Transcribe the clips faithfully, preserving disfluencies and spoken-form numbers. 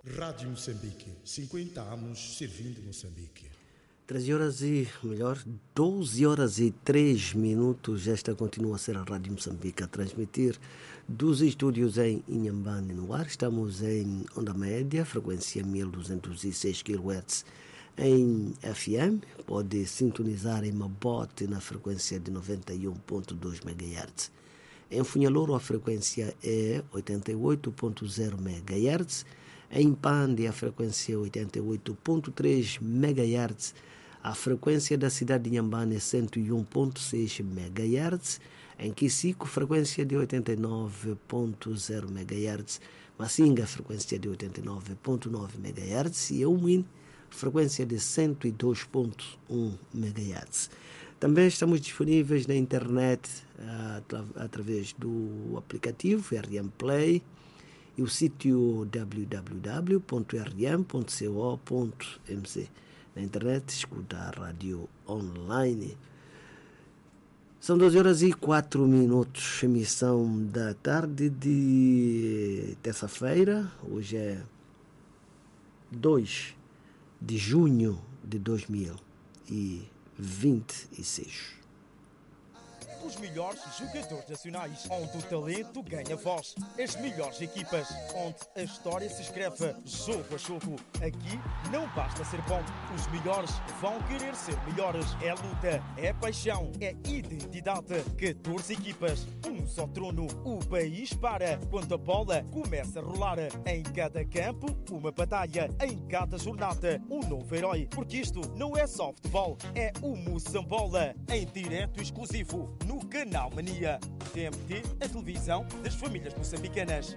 Rádio Moçambique, cinquenta anos servindo Moçambique. treze horas e, melhor, doze horas e três minutos. Esta continua a ser a Rádio Moçambique a transmitir dos estúdios em Inhambane no ar. Estamos em onda média, frequência mil duzentos e seis quilohertz em F M. Pode sintonizar em Mabote na frequência de noventa e um ponto dois megahertz. Em Funhalouro a frequência é oitenta e oito ponto zero megahertz. Em Pande a frequência é oitenta e oito ponto três megahertz. A frequência da cidade de Inhambane é cento e um ponto seis megahertz. Em Quisico, frequência de oitenta e nove ponto zero megahertz. Massinga, frequência de oitenta e nove ponto nove megahertz. E Eumin, frequência de cento e dois ponto um megahertz. Também estamos disponíveis na internet atra- através do aplicativo R M Play e o sítio w w w ponto r m ponto co ponto m c. Na internet, escuta a rádio online. São doze horas e quatro minutos, emissão da tarde de terça-feira. Hoje é dois de junho de dois mil e vinte e seis. Os melhores jogadores nacionais, onde o talento ganha voz. As melhores equipas, onde a história se escreve jogo a jogo. Aqui não basta ser bom, os melhores vão querer ser melhores. É luta, é paixão, é identidade. catorze equipas, um só trono. O país para quando a bola começa a rolar. Em cada campo, uma batalha. Em cada jornada, um novo herói. Porque isto não é só futebol, é o Moçambola. Em direto exclusivo, no Canal Mania. T M T, a televisão das famílias moçambicanas.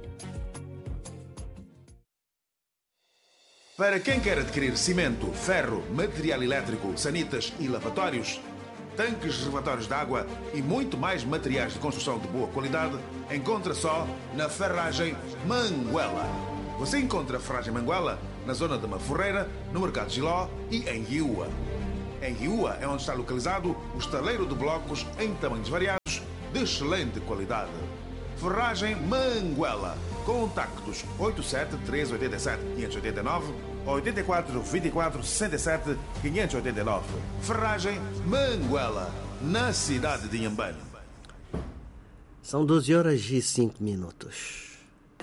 Para quem quer adquirir cimento, ferro, material elétrico, sanitas e lavatórios, tanques reservatórios de água e muito mais materiais de construção de boa qualidade, encontra só na Ferragem Manguela. Você encontra a Ferragem Manguela na zona de Maforreira, no Mercado Giló e em Riua. Em Riua é onde está localizado o estaleiro de blocos em tamanhos variados, de excelente qualidade. Ferragem Manguela. Contactos oito sete três oito sete cinco oito nove, oito quatro dois quatro sessenta e sete quinhentos e oitenta e nove. Ferragem Manguela, na cidade de Inhambane. São doze horas e cinco minutos.